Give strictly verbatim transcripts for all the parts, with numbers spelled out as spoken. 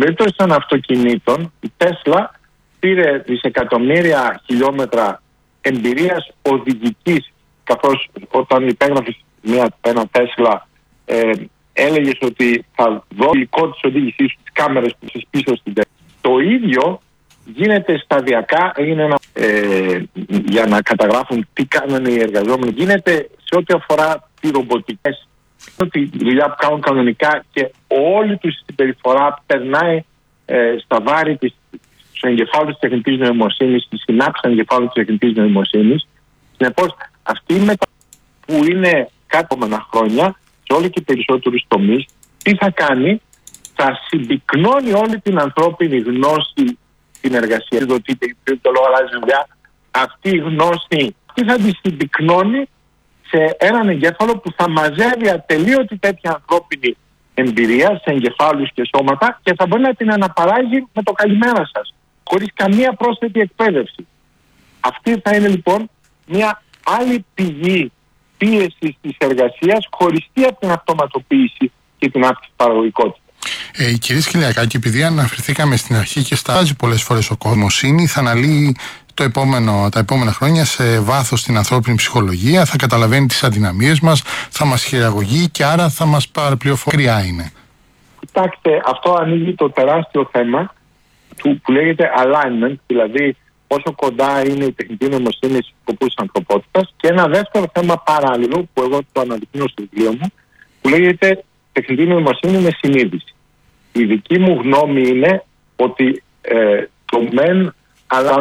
περίπτωση των αυτοκινήτων, η Τέσλα πήρε δισεκατομμύρια χιλιόμετρα εμπειρίας οδηγικής, καθώς όταν υπέγραφες μια, ένα Τέσλα ε, έλεγες ότι θα δω υλικό της οδήγησης στις κάμερες που είσαι πίσω στην Τέσλα. Το ίδιο γίνεται σταδιακά, έγινε ένα, ε, για να καταγράφουν τι κάνανε οι εργαζόμενοι, γίνεται σε ό,τι αφορά τις ρομποτικές, τη δουλειά που κάνουν κανονικά, και όλη τους η συμπεριφορά περνάει ε, στα βάρη της, του εγκεφάλου της τεχνητής νοημοσύνης, τη συνάψη του εγκεφάλου της τεχνητής νοημοσύνης. Συνεπώς, αυτή η μετα... που είναι κάτω από ένα χρόνια, σε όλο και περισσότερους τομείς, τι θα κάνει? Θα συμπυκνώνει όλη την ανθρώπινη γνώση στην εργασία. Δοτείτε, το λόγο αλλάζει δουλειά. Αυτή η γνώση τι θα τη συμπυκνώνει σε έναν εγκέφαλο που θα μαζεύει ατελείωτη τέτοια ανθρώπινη εμπειρία σε εγκεφάλους και σώματα και θα μπορεί να την αναπαράγει με το καλημέρα σας, χωρίς καμία πρόσθετη εκπαίδευση. Αυτή θα είναι λοιπόν μια άλλη πηγή πίεσης της εργασίας, χωριστή από την αυτοματοποίηση και την αύξηση παραγωγικότητα. Ε, κύριε Σκυλιακάκη, επειδή αναφερθήκαμε στην αρχή και στάζει πολλές φορές ο κόσμος, θα αναλύει το επόμενο, τα επόμενα χρόνια σε βάθος την ανθρώπινη ψυχολογία, θα καταλαβαίνει τις αδυναμίες μας, θα μας χειραγωγεί και άρα θα μας παραπληροφορεί. Κρυά είναι. Κοιτάξτε, αυτό ανοίγει το τεράστιο θέμα του, που λέγεται alignment, δηλαδή πόσο κοντά είναι η τεχνητή νοημοσύνη στους σκοπούς της ανθρωπότητας, και ένα δεύτερο θέμα παράλληλο που εγώ το αναδεικνύω στο βιβλίο μου, που λέγεται τεχνητή νοημοσύνη με συνείδηση. Η δική μου γνώμη είναι ότι ε, το μεν, αλλά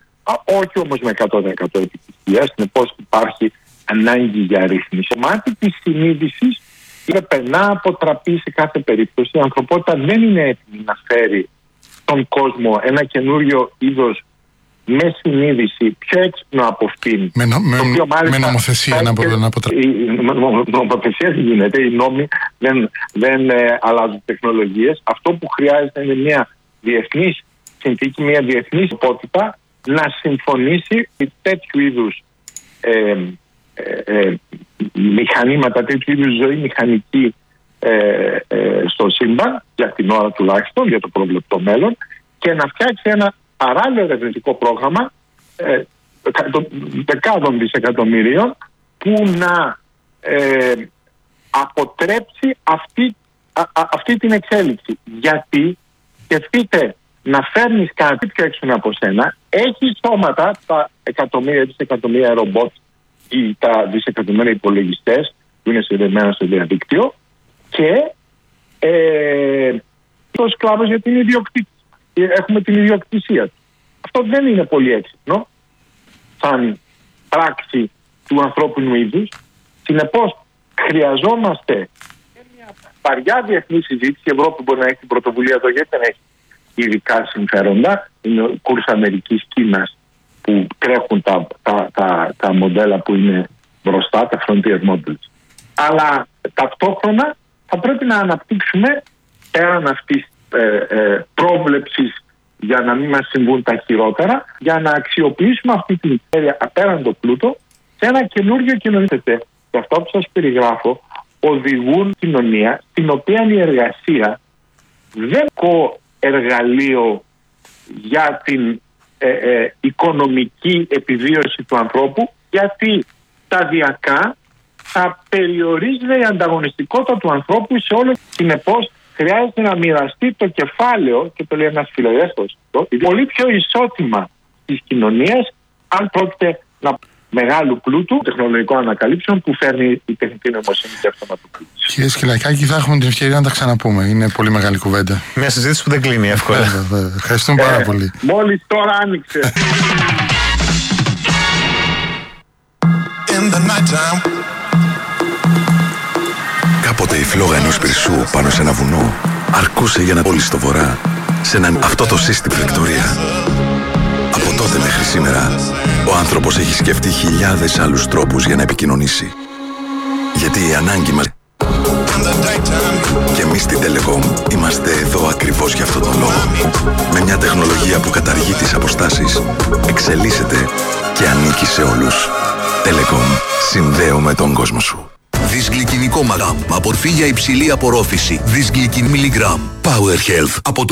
όχι όμως με εκατό τοις εκατό επιτυχία, συνεπώς υπάρχει ανάγκη για ρύθμιση. Το κομμάτι της συνείδησης πρέπει να αποτραπεί σε κάθε περίπτωση. Η ανθρωπότητα δεν είναι έτοιμη να φέρει στον κόσμο ένα καινούριο είδος με συνείδηση, πιο έξυπνο από αυτήν. Με, νο, με, με νομοθεσία να μπορεί να αποτραπεί. Η νομοθεσία δεν γίνεται, οι νόμοι δεν, δεν ε, αλλάζουν τεχνολογίες. Αυτό που χρειάζεται είναι μια διεθνής συνθήκη, μια διεθνής υπότητα να συμφωνήσει τέτοιου είδους ε, ε, ε, μηχανήματα, τέτοιου είδους ζωή μηχανική ε, ε, στο σύμπαν, για την ώρα τουλάχιστον, για το προβλεπτό μέλλον, και να φτιάξει ένα παράλληλο ερευνητικό πρόγραμμα ε, δεκάδων δισεκατομμυρίων που να ε, αποτρέψει αυτή, α, α, αυτή την εξέλιξη. Γιατί σκεφτείτε να φέρνεις κάτι πιο έξω από σένα, έχει σώματα, τα εκατομμύρια, δισεκατομμύρια ρομπότ ή τα δισεκατομμύρια υπολογιστές που είναι συνδεδεμένα στο διαδίκτυο, και ε, το σκλάβος για την ιδιοκτησία. Έχουμε την ιδιοκτησία του. Αυτό δεν είναι πολύ έξυπνο σαν πράξη του ανθρώπινου είδους. Συνεπώς χρειαζόμαστε μια βαριά διεθνή συζήτηση. Η Ευρώπη μπορεί να έχει την πρωτοβουλία εδώ, γιατί δεν έχει ειδικά συμφέροντα. Είναι ο κούρς Αμερικής, Κίνας που τρέχουν τα, τα, τα, τα μοντέλα που είναι μπροστά, τα frontier models. Αλλά ταυτόχρονα θα πρέπει να αναπτύξουμε πέραν αυτής ε, ε, πρόβλεψης για να μην μας συμβούν τα χειρότερα, για να αξιοποιήσουμε αυτή την απέραντο πλούτο σε ένα καινούργιο κοινωνικό. Και αυτό που σας περιγράφω οδηγούν κοινωνία στην οποία η εργασία δεν είναι εργαλείο για την ε, ε, οικονομική επιβίωση του ανθρώπου, γιατί σταδιακά θα περιορίζεται η ανταγωνιστικότητα του ανθρώπου σε όλο. Συνεπώς χρειάζεται να μοιραστεί το κεφάλαιο, και το λέει ένας φιλελεύθερος, πολύ πιο ισότιμα της κοινωνίας, αν πρόκειται να μεγάλου πλούτου τεχνολογικών ανακαλύψεων που φέρνει η τεχνητή νοημοσύνη και αυτοματοποίηση. Κύριε Σκυλιακάκη, θα έχουμε την ευκαιρία να τα ξαναπούμε. Είναι πολύ μεγάλη κουβέντα. Μια συζήτηση που δεν κλείνει εύκολα. Ευχαριστούμε πάρα ε, πολύ. Μόλις τώρα άνοιξε. Κάποτε η φλόγα ενός πυρσού πάνω σε ένα βουνό αρκούσε για να πόλει στο βορρά σε έναν αυτό το σύστημα Βικτωρία. Από τότε μέχρι σήμερα ο άνθρωπος έχει σκεφτεί χιλιάδες άλλους τρόπους για να επικοινωνήσει. Γιατί η ανάγκη μας... Και εμείς στην Telecom είμαστε εδώ ακριβώς για αυτόν τον λόγο. Με μια τεχνολογία που καταργεί τις αποστάσεις, εξελίσσεται και ανήκει σε όλους. Telecom. Συνδέουμε τον κόσμο σου. Δυσγλυκινικό μαγάμ. Απορφή για υψηλή απορρόφηση. Δυσγλυκιν μιλιγκράμμ. Power Health. Από το